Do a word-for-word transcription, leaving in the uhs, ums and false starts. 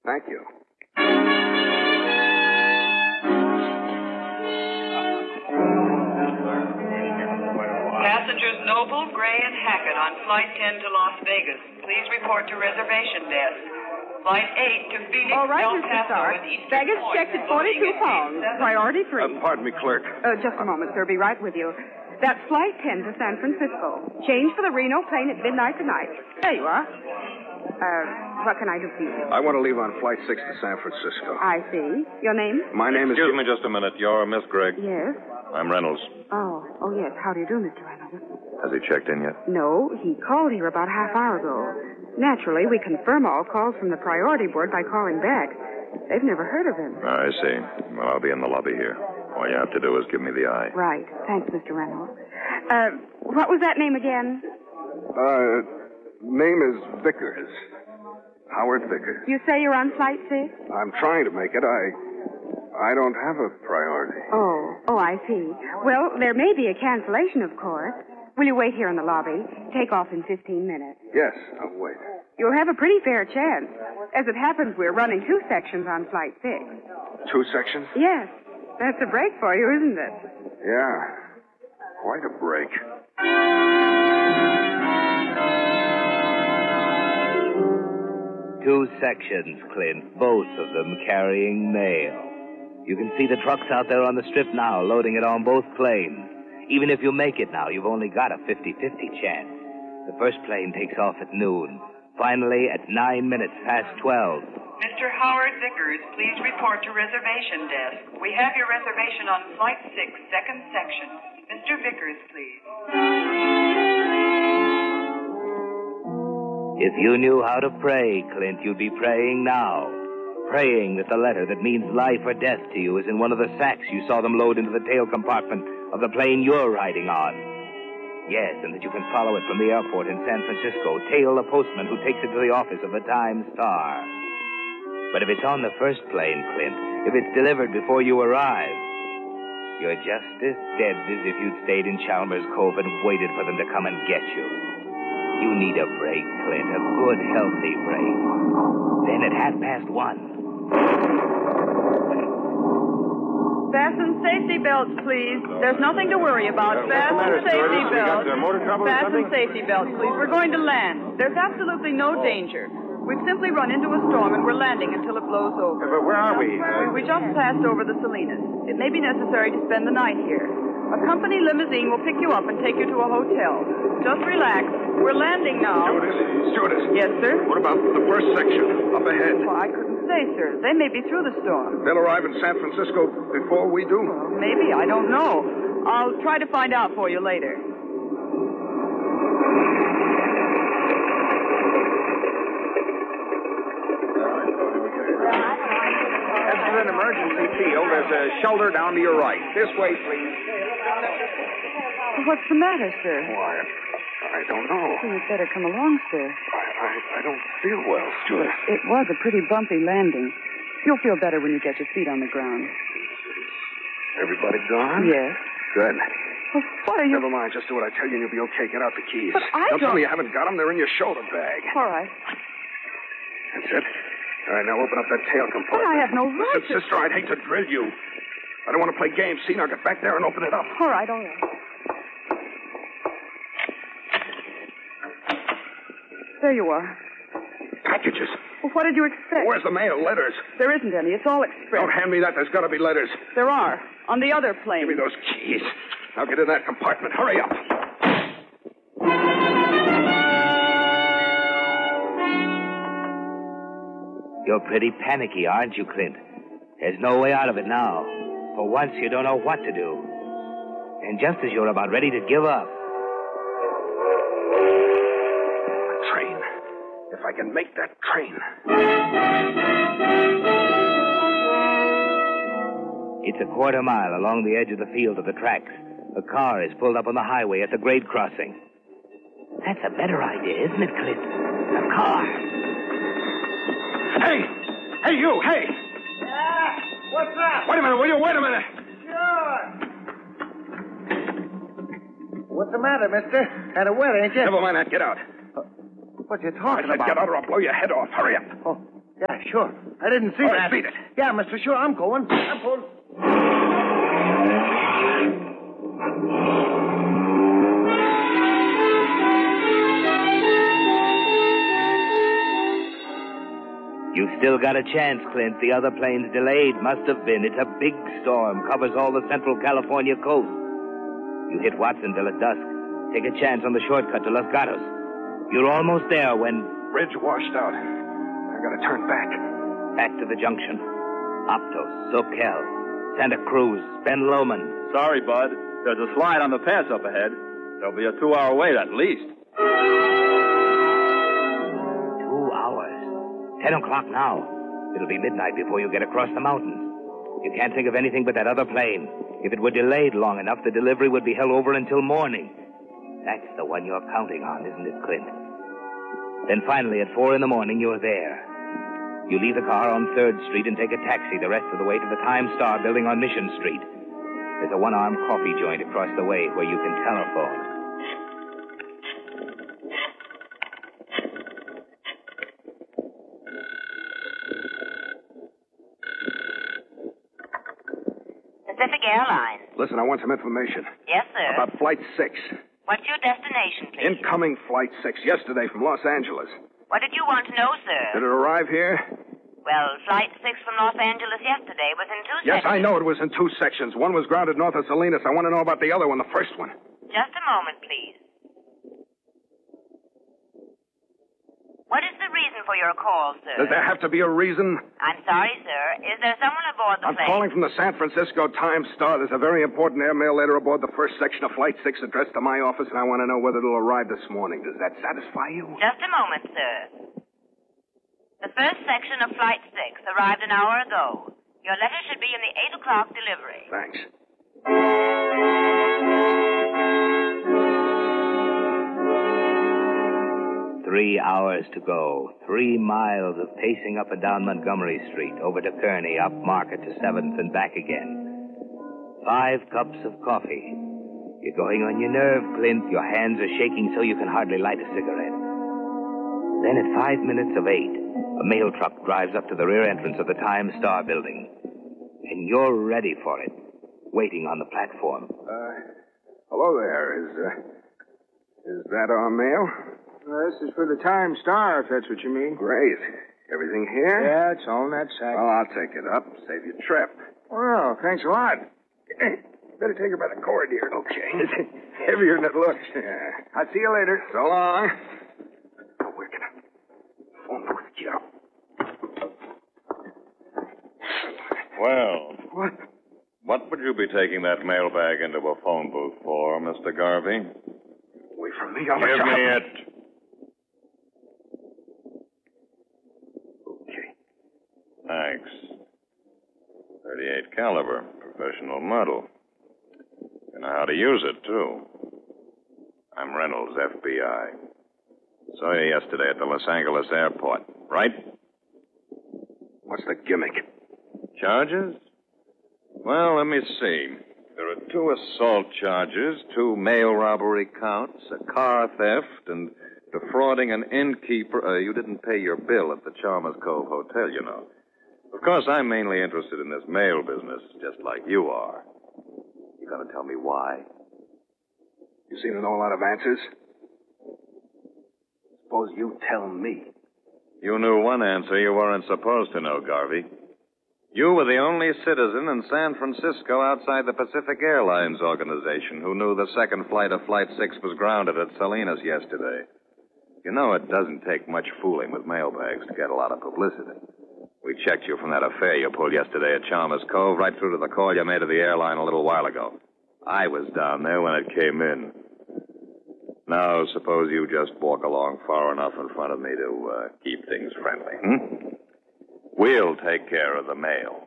Thank you. Passengers Noble, Gray, and Hackett on Flight ten to Las Vegas. Please report to reservation desk. Flight eight to Phoenix, All right, El Mister Paso, Stark. and Eastern Baggage Point. checked at forty-two pounds. Priority three. Uh, pardon me, clerk. Uh, just a moment, sir. Be right with you. That's Flight ten to San Francisco. Change for the Reno plane at midnight tonight. There you are. Uh, what can I do for you? I want to leave on Flight six to San Francisco. I see. Your name? My name is... Excuse me just a minute. You're Miss Gregg? Yes. I'm Reynolds. Oh, oh, yes. How do you do, Mister Reynolds? Has he checked in yet? No, he called here about a half hour ago. Naturally, we confirm all calls from the priority board by calling back. They've never heard of him. I see. Well, I'll be in the lobby here. All you have to do is give me the eye. Right. Thanks, Mister Reynolds. Uh, what was that name again? Uh, name is Vickers. Howard Vickers. You say you're on Flight six? I'm trying to make it. I... I don't have a priority. Oh, oh, I see. Well, there may be a cancellation, of course. Will you wait here in the lobby? Take off in fifteen minutes. Yes, I'll wait. You'll have a pretty fair chance. As it happens, we're running two sections on Flight six. Two sections? Yes. That's a break for you, isn't it? Yeah. Quite a break. Two sections, Clint, both of them carrying mail. You can see the trucks out there on the strip now, loading it on both planes. Even if you make it now, you've only got a fifty-fifty chance. The first plane takes off at noon. Finally, at nine minutes past twelve. Mister Howard Vickers, please report to reservation desk. We have your reservation on Flight six, second section. Mister Vickers, please. If you knew how to pray, Clint, you'd be praying now. Praying that the letter that means life or death to you is in one of the sacks you saw them load into the tail compartment of the plane you're riding on. Yes, and that you can follow it from the airport in San Francisco, tail the postman who takes it to the office of the Times-Star. But if it's on the first plane, Clint, if it's delivered before you arrive, you're just as dead as if you'd stayed in Chalmers Cove and waited for them to come and get you. You need a break, Clint, a good, healthy break. Then at half past one... Fasten safety belts, please. There's nothing to worry about. Fasten safety belts. Fasten safety belts, please. We're going to land. There's absolutely no danger. We've simply run into a storm and we're landing until it blows over. But where are we? We just passed over the Salinas. It may be necessary to spend the night here. A company limousine will pick you up and take you to a hotel. Just relax. We're landing now. Stewardess, stewardess. Yes, sir? What about the first section, up ahead? Well, I couldn't say, sir. They may be through the storm. They'll arrive in San Francisco before we do. Well, maybe. I don't know. I'll try to find out for you later. This is an emergency field. There's a shelter down to your right. This way, please. What's the matter, sir? Why, I don't know. Well, you'd better come along, sir. I, I, I don't feel well, stewardess. It was a pretty bumpy landing. You'll feel better when you get your feet on the ground. Everybody gone? Yes. Good. Well, what are you... Never mind. Just do what I tell you and you'll be okay. Get out the keys. But I don't... don't... tell me you haven't got them. They're in your shoulder bag. All right. That's it. All right, now open up that tail compartment. But I have no right Listen, to... sister, I'd hate to drill you. I don't want to play games. See, now get back there and open it up. All right, all right. There you are. Packages. Well, what did you expect? Where's the mail? Letters. There isn't any. It's all express. Don't hand me that. There's got to be letters. There are. On the other plane. Give me those keys. Now get in that compartment. Hurry up. You're pretty panicky, aren't you, Clint? There's no way out of it now. For once, you don't know what to do. And just as you're about ready to give up... A train. If I can make that train. It's a quarter mile along the edge of the field of the tracks. A car is pulled up on the highway at the grade crossing. That's a better idea, isn't it, Clint? A car. Hey! Hey, you! Hey! Yeah? What's up? Wait a minute, will you? Wait a minute! Sure. What's the matter, mister? Had a wet, ain't you? Never mind that. Get out. Uh, what you I talking said about? get out or I'll blow your head off. Hurry up. Oh, Yeah, sure. I didn't see All that. right, beat it. Yeah, mister, sure, I'm going. I'm going. You've still got a chance, Clint. The other plane's delayed. Must have been. It's a big storm. Covers all the central California coast. You hit Watsonville at dusk. Take a chance on the shortcut to Los Gatos. You're almost there when... Bridge washed out. I gotta turn back. Back to the junction. Optos, Soquel, Santa Cruz, Ben Lomond. Sorry, Bud. There's a slide on the pass up ahead. There'll be a two-hour wait at least. Two hours. Ten o'clock now. It'll be midnight before you get across the mountains. You can't think of anything but that other plane. If it were delayed long enough, the delivery would be held over until morning. That's the one you're counting on, isn't it, Clint? Then finally, at four in the morning, you're there. You leave the car on third Street and take a taxi the rest of the way to the Time Star building on Mission Street. There's a one-armed coffee joint across the way where you can telephone. Pacific Airlines. Listen, I want some information. Yes, sir. About Flight six. What's your destination, please? Incoming Flight six yesterday from Los Angeles. What did you want to know, sir? Did it arrive here? Well, Flight six from Los Angeles yesterday was in two Yes, sections. I know it was in two sections. One was grounded north of Salinas. I want to know about the other one, the first one. Just a moment, please. What is the reason for your call, sir? Does there have to be a reason? I'm sorry, sir. Is there someone aboard the I'm plane? calling from the San Francisco Times Star. There's a very important airmail letter aboard the first section of Flight six addressed to my office, and I want to know whether it'll arrive this morning. Does that satisfy you? Just a moment, sir. The first section of Flight six arrived an hour ago. Your letter should be in the eight o'clock delivery. Thanks. Three hours to go. Three miles of pacing up and down Montgomery Street, over to Kearny, up Market to seventh, and back again. Five cups of coffee. You're going on your nerve, Clint. Your hands are shaking so you can hardly light a cigarette. Then at five minutes of eight, a mail truck drives up to the rear entrance of the Time Star building. And you're ready for it, waiting on the platform. Uh, hello there. Is, uh, is that our mail? Uh, this is for the Time Star, if that's what you mean. Great. Everything here? Yeah, it's all in that sack. Well, I'll take it up. Save you a trip. Well, thanks a lot. Better take her by the cord here. Okay. It's heavier than it looks. Yeah. I'll see you later. So long. Oh, we're gonna phone with Joe. Well, What? what would you be taking that mailbag into a phone booth for, Mister Garvey? Away from me. I'm a Give job. me it. Okay. Thanks. thirty-eight caliber, professional model. You know how to use it, too. I'm Reynolds, F B I. Saw you yesterday at the Los Angeles airport, right? What's the gimmick? Charges? Well, let me see. There are two assault charges, two mail robbery counts, a car theft, and defrauding an innkeeper. Uh, you didn't pay your bill at the Chalmers Cove Hotel, you know. Of course, I'm mainly interested in this mail business, just like you are. You gonna tell me why? You seem to know a lot of answers. Suppose you tell me. You knew one answer you weren't supposed to know, Garvey. You were the only citizen in San Francisco outside the Pacific Airlines organization who knew the second flight of Flight six was grounded at Salinas yesterday. You know it doesn't take much fooling with mailbags to get a lot of publicity. We checked you from that affair you pulled yesterday at Chalmers Cove right through to the call you made to the airline a little while ago. I was down there when it came in. Now, suppose you just walk along far enough in front of me to uh, keep things friendly, hmm? We'll take care of the mail.